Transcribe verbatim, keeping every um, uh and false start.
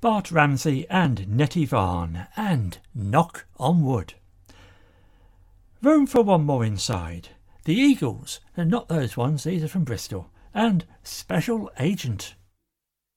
Bart Ramsey and Nettie Varn, and Knock on Wood. Room for one more inside. The Eagles, and not those ones, these are from Bristol, and Special Agent.